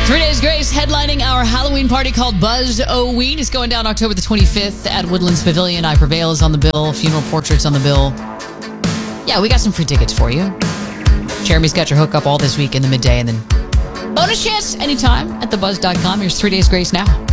3 Days Grace headlining our Halloween party called Buzz-O-Ween. It's going down October the 25th at Woodlands Pavilion. I Prevail is on the bill. Funeral Portraits on the bill. Yeah, we got some free tickets for you. Jeremy's got your hookup all this week in the midday, and then bonus chance anytime at thebuzz.com. Here's 3 Days Grace now.